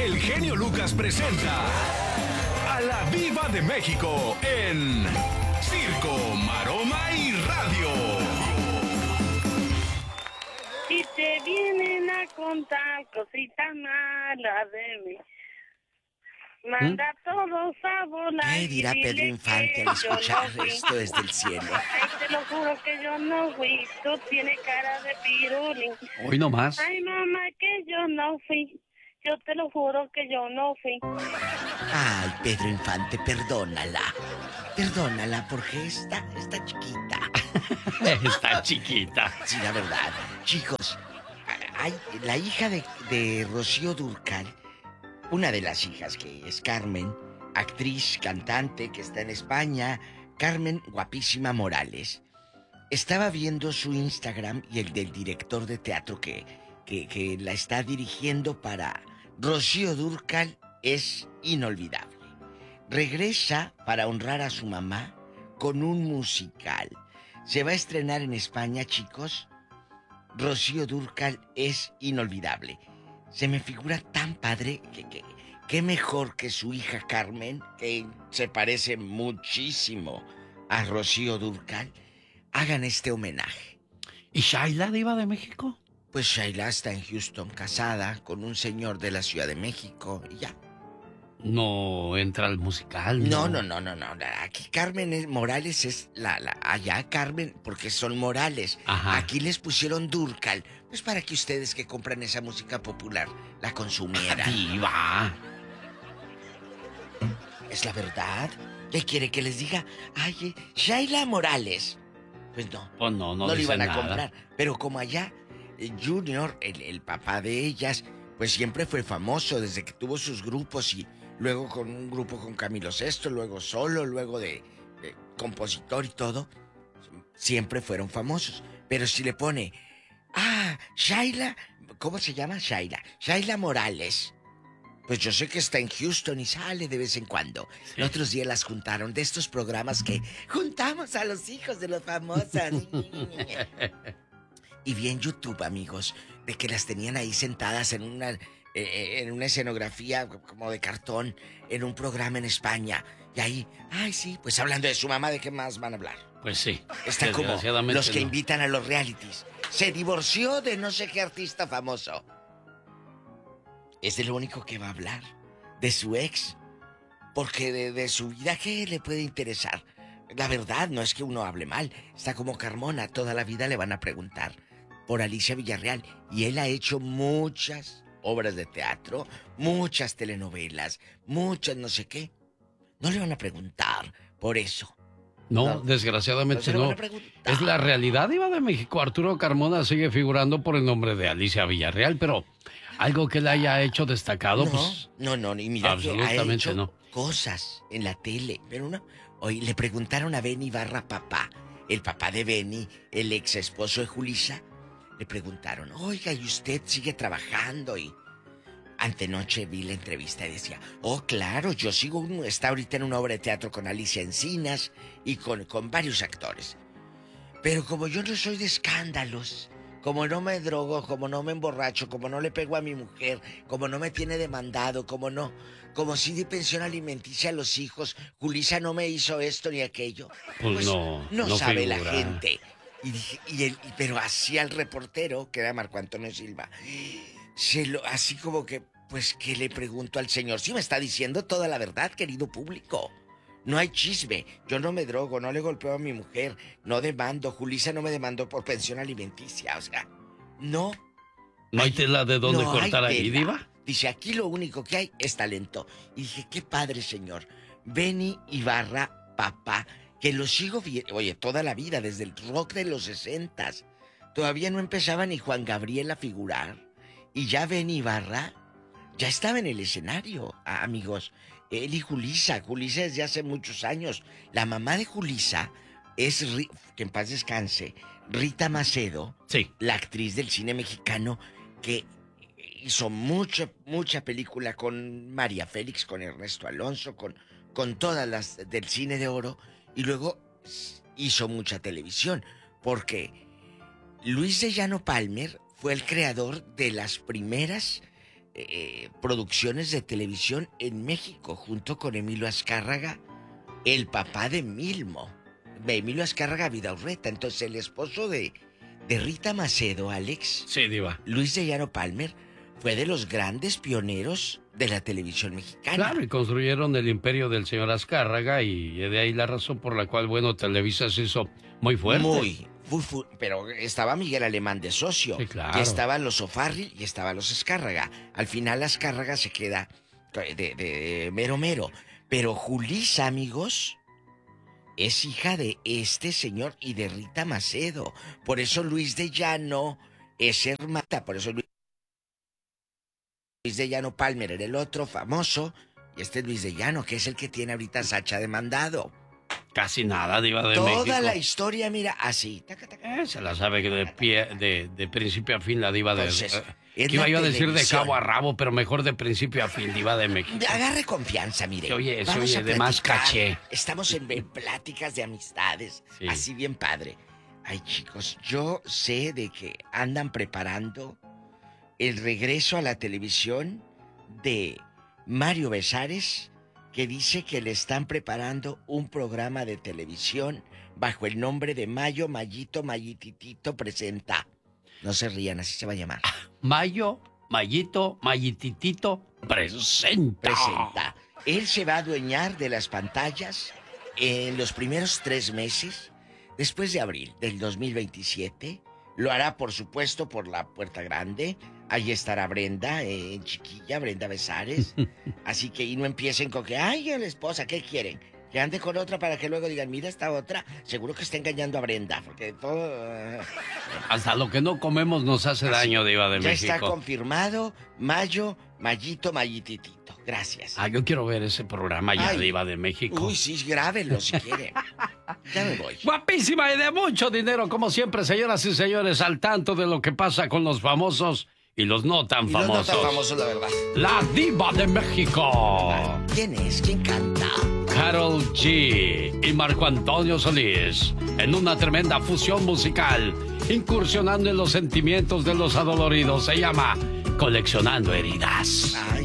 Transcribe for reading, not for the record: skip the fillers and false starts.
el genio Lucas presenta a la Viva de México en Circo, Maroma y Radio. Y te vienen a contar cositas malas de mí. Manda a todos a volar. ¿Qué dirá y Pedro dile Infante que al yo escuchar no fui. esto desde el cielo? Ay, te lo juro que yo no fui. Tú tienes cara de pirulín. Hoy no más. Ay, mamá, que yo no fui. Yo te lo juro que yo no fui. Ay, Pedro Infante, perdónala. Perdónala porque está chiquita. Está chiquita. Sí, la verdad. Chicos, la hija de Rocío Dúrcal, una de las hijas que es Carmen, actriz, cantante que está en España, Carmen Guapísima Morales. Estaba viendo su Instagram y el del director de teatro que la está dirigiendo para Rocío Dúrcal es inolvidable. Regresa para honrar a su mamá con un musical. Se va a estrenar en España, chicos. Rocío Dúrcal es inolvidable. Se me figura tan padre que mejor que su hija Carmen, que se parece muchísimo a Rocío Dúrcal, hagan este homenaje. ¿Y Shaila, Diva de México? Pues Shaila está en Houston casada con un señor de la Ciudad de México y ya. No entra al musical, No. Aquí Carmen Morales es allá Carmen, porque son Morales. Ajá. Aquí les pusieron Dúrcal, pues para que ustedes que compran esa música popular la consumieran. Diva. Es la verdad. ¿Qué quiere que les diga? Ay, Shaila Morales. Pues no. Pues no No le dice iban a nada. comprar. Pero como allá, Junior, el papá de ellas, pues siempre fue famoso desde que tuvo sus grupos y luego con un grupo con Camilo Sesto, luego solo, luego de compositor y todo. Siempre fueron famosos. Pero si le pone, Shaila, ¿cómo se llama? Shaila Morales. Pues yo sé que está en Houston y sale de vez en cuando. Sí. Los otros días las juntaron de estos programas que juntamos a los hijos de los famosos. Y vi en YouTube, amigos, de que las tenían ahí sentadas en una escenografía como de cartón, en un programa en España. Y ahí, sí, pues hablando de su mamá, ¿de qué más van a hablar? Pues sí. Está como Desgraciadamente los que no. invitan a los realities. Se divorció de no sé qué artista famoso. Es de lo único que va a hablar. De su ex. Porque de su vida, ¿qué le puede interesar? La verdad, no es que uno hable mal. Está como Carmona, toda la vida le van a preguntar por Alicia Villarreal. Y él ha hecho muchas obras de teatro, muchas telenovelas, muchas no sé qué. No le van a preguntar por eso. No, desgraciadamente le van no. a preguntar. Es la realidad, Diva de México. Arturo Carmona sigue figurando por el nombre de Alicia Villarreal, pero algo que él haya hecho destacado, pues... No, y mira que ha absolutamente hecho no. cosas en la tele, pero no. Hoy le preguntaron a Benny Barra papá, el papá de Benny, el ex esposo de Julissa, le preguntaron, oiga, ¿y usted sigue trabajando? Y antenoche vi la entrevista y decía, claro, yo está ahorita en una obra de teatro con Alicia Encinas y con varios actores. Pero como yo no soy de escándalos, como no me drogo, como no me emborracho, como no le pego a mi mujer, como no me tiene demandado, como sí di pensión alimenticia a los hijos, Julissa no me hizo esto ni aquello. Pues no sabe la figura. gente. Pero así al reportero, que era Marco Antonio Silva, así como que, pues que le pregunto al señor, sí me está diciendo toda la verdad, querido público. No hay chisme, yo no me drogo, no le golpeo a mi mujer, no demando, Julissa no me demandó por pensión alimenticia, o sea, no. ¿No hay tela de dónde no cortar hay ahí, tela. Diva? Dice, aquí lo único que hay es talento. Y dije, qué padre, señor. Benny Ibarra, papá, que lo sigo viendo, oye, toda la vida, desde el rock de los 60s. Todavía no empezaba ni Juan Gabriel a figurar. Y ya Benny Ibarra ya estaba en el escenario, amigos. Él y Julissa desde hace muchos años. La mamá de Julissa es, que en paz descanse, Rita Macedo, Sí. la actriz del cine mexicano que hizo mucha película con María Félix, con Ernesto Alonso, con todas las del cine de oro, y luego hizo mucha televisión, porque Luis de Llano Palmer fue el creador de las primeras producciones de televisión en México, junto con Emilio Azcárraga, el papá de Emilio Azcárraga Vidaurreta. Entonces, el esposo de Rita Macedo, Alex. Sí, diva. Luis de Llano Palmer fue de los grandes pioneros de la televisión mexicana. Claro, y construyeron el imperio del señor Azcárraga, y de ahí la razón por la cual, bueno, Televisa se hizo muy fuerte. Pero estaba Miguel Alemán de socio. Sí, claro. Y estaban los O'Farrill y estaban los Azcárraga. Al final Azcárraga se queda de mero. Pero Julissa, amigos, es hija de este señor y de Rita Macedo. Por eso Luis de Llano es hermana. Por eso Luis de Llano Palmer era el otro famoso. Y este es Luis de Llano, que es el que tiene ahorita a Sacha demandado. Casi nada, diva de México. Toda la historia, mira, así. Se la sabe que de principio a fin la diva de... Entonces, iba yo a decir de cabo a rabo, pero mejor de principio a fin, diva de México. Agarre confianza, mire. Se oye de más caché. Estamos en pláticas de amistades, sí. Así bien padre. Ay, chicos, yo sé de que andan preparando el regreso a la televisión de Mario Besares, que dice que le están preparando un programa de televisión bajo el nombre de Mayo, Mayito, Mayititito presenta. No se rían, así se va a llamar. Mayo, Mayito, Mayititito presenta. Él se va a adueñar de las pantallas en los primeros 3 meses, después de abril del 2027. Lo hará, por supuesto, por la puerta grande. Ahí estará Brenda, chiquilla, Brenda Besares. Así que y no empiecen con que, ay, la esposa, ¿qué quieren? Que ande con otra para que luego digan, mira esta otra, seguro que está engañando a Brenda, porque todo... Hasta lo que no comemos nos hace daño, diva de ya México. Ya está confirmado, Mayo, Mayito, Mayititito. Gracias. Yo quiero ver ese programa ya, diva de México. Uy, sí, grábenlo si quieren. Ya me voy. Guapísima y de mucho dinero, como siempre, señoras y señores, al tanto de lo que pasa con los famosos y los no tan famosos. Los no tan famosos, la verdad. La diva de México. ¿Quién es? ¿Quién canta? Karol G y Marco Antonio Solís, en una tremenda fusión musical, incursionando en los sentimientos de los adoloridos. Se llama Coleccionando Heridas. Ay,